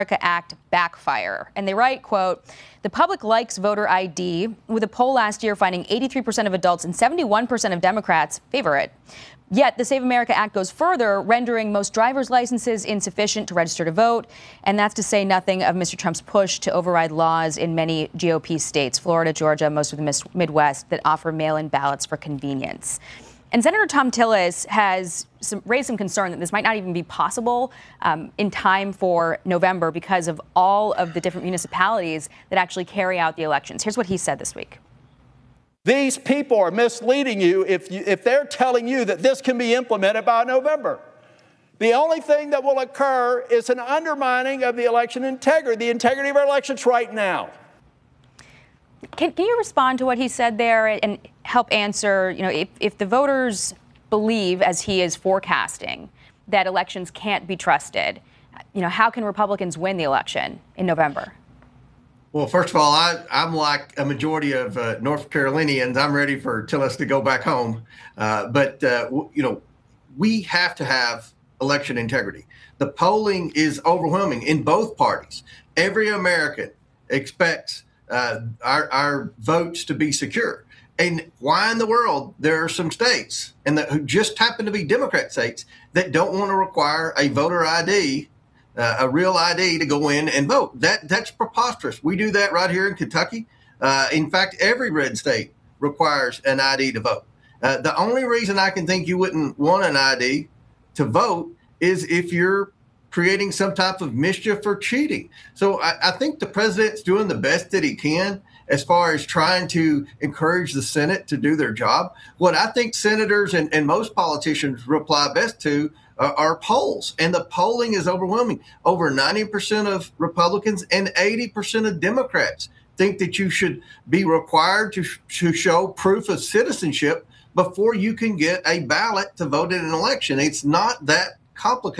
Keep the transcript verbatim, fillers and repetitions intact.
America Act backfire. And they write, quote, the public likes voter I D, with a poll last year finding eighty-three percent of adults and seventy-one percent of Democrats favor it. Yet the Save America Act goes further, rendering most driver's licenses insufficient to register to vote. And that's to say nothing of Mister Trump's push to override laws in many G O P states, Florida, Georgia, most of the Midwest, that offer mail-in ballots for convenience. And Senator Thom Tillis has some, raised some concern that this might not even be possible um, in time for November because of all of the different municipalities that actually carry out the elections. Here's what he said this week. These people are misleading you if, you if they're telling you that this can be implemented by November. The only thing that will occur is an undermining of the election integrity, the integrity of our elections right now. Can, can you respond to what he said there and help answer, you know, if, if the voters believe, as he is forecasting, that elections can't be trusted, you know, how can Republicans win the election in November? Well, first of all, I, I'm like a majority of uh, North Carolinians. I'm ready for Tillis to go back home. Uh, but, uh, w- you know, we have to have election integrity. The polling is overwhelming in both parties. Every American expects Uh, our, our votes to be secure. And why in the world there are some states, and that who just happen to be Democrat states, that don't want to require a voter I D, uh, a real I D to go in and vote? That that's preposterous. We do that right here in Kentucky. Uh, in fact, every red state requires an I D to vote. Uh, the only reason I can think you wouldn't want an I D to vote is if you're creating some type of mischief or cheating. So I, I think the president's doing the best that he can as far as trying to encourage the Senate to do their job. What I think senators and, and most politicians reply best to uh, are polls. And the polling is overwhelming. Over ninety percent of Republicans and eighty percent of Democrats think that you should be required to, to show proof of citizenship before you can get a ballot to vote in an election. It's not that complicated.